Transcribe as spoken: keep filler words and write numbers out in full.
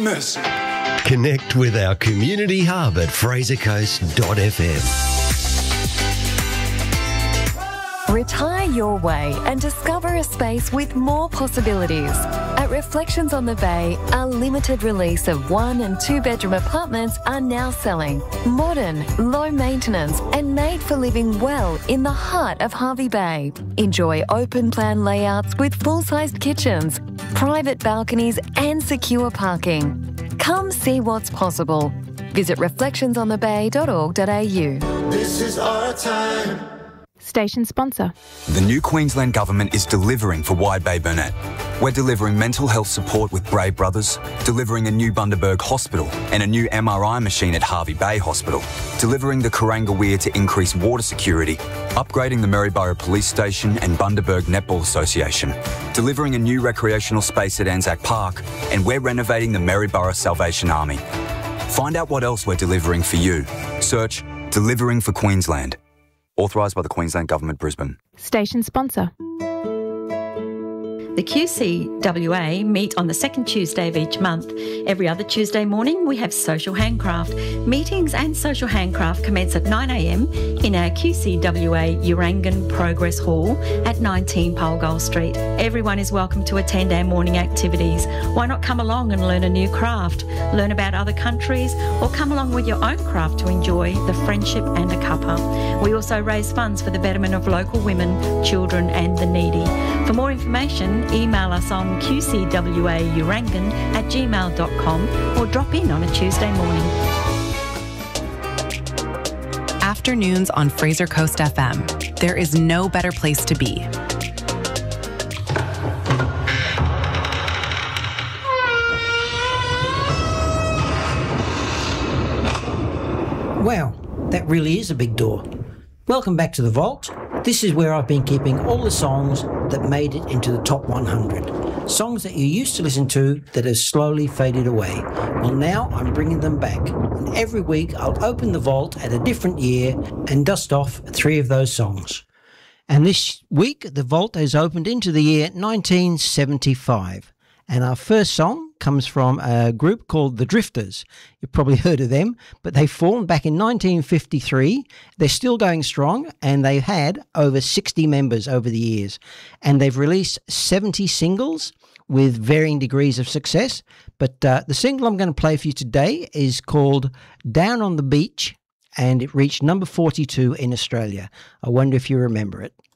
mercy. Connect with our community hub at fraser coast dot f m. Retire your way and discover a space with more possibilities. At Reflections on the Bay, a limited release of one and two bedroom apartments are now selling. Modern, low maintenance and made for living well in the heart of Hervey Bay. Enjoy open plan layouts with full-sized kitchens, private balconies and secure parking. Come see what's possible. Visit reflections on the bay dot org dot a u. This is our time. Station sponsor. The new Queensland Government is delivering for Wide Bay Burnett. We're delivering mental health support with Brave Brothers, delivering a new Bundaberg Hospital and a new M R I machine at Hervey Bay Hospital, delivering the Kuranga Weir to increase water security, upgrading the Maryborough Police Station and Bundaberg Netball Association, delivering a new recreational space at Anzac Park, and we're renovating the Maryborough Salvation Army. Find out what else we're delivering for you. Search Delivering for Queensland. Authorised by the Queensland Government, Brisbane. Station sponsor. The Q C W A meet on the second Tuesday of each month. Every other Tuesday morning, we have social handcraft. Meetings and social handcraft commence at nine a m in our Q C W A Urangan Progress Hall at nineteen Polgol Street. Everyone is welcome to attend our morning activities. Why not come along and learn a new craft, learn about other countries, or come along with your own craft to enjoy the friendship and the cuppa. We also raise funds for the betterment of local women, children and the needy. For more information, email us on q c w a urangan at gmail dot com or drop in on a Tuesday morning. Afternoons on Fraser Coast F M. There is no better place to be. Wow, that really is a big door. Welcome back to The Vault. This is where I've been keeping all the songs that made it into the top one hundred. Songs that you used to listen to that have slowly faded away. Well, now I'm bringing them back. And every week I'll open The Vault at a different year and dust off three of those songs. And this week The Vault has opened into the year nineteen seventy-five. And our first song comes from a group called The Drifters. You've probably heard of them, but they formed back in nineteen fifty-three. They're still going strong, and they've had over sixty members over the years. And they've released seventy singles with varying degrees of success. But uh, the single I'm going to play for you today is called Down on the Beach, and it reached number forty-two in Australia. I wonder if you remember it.